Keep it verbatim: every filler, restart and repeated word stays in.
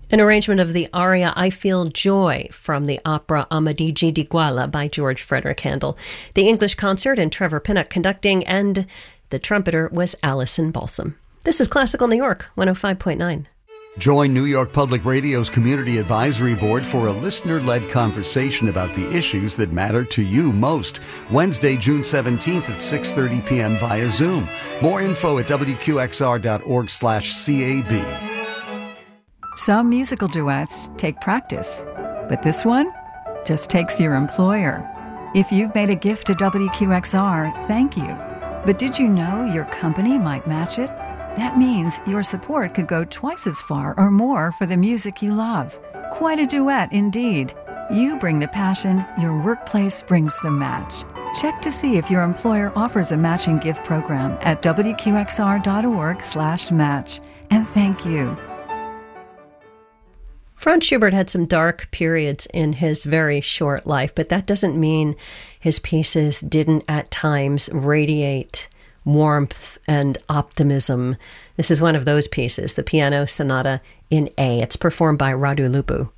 An arrangement of the aria I Feel Joy from the opera Amadigi di Guala by George Frederick Handel. The English concert and Trevor Pinnock conducting, and the trumpeter was Allison Balsam. This is Classical New York, one oh five point nine. Join New York Public Radio's Community Advisory Board for a listener-led conversation about the issues that matter to you most. Wednesday, June seventeenth at six thirty p.m. via Zoom. More info at w q x r dot org slash c a b. Some musical duets take practice, but this one just takes your employer. If you've made a gift to W Q X R, thank you. But did you know your company might match it? That means your support could go twice as far or more for the music you love. Quite a duet indeed. You bring the passion, your workplace brings the match. Check to see if your employer offers a matching gift program at w q x r dot org slash match. And thank you. Franz Schubert had some dark periods in his very short life, but that doesn't mean his pieces didn't at times radiate warmth and optimism. This is one of those pieces, the Piano Sonata in A. It's performed by Radu Lupu.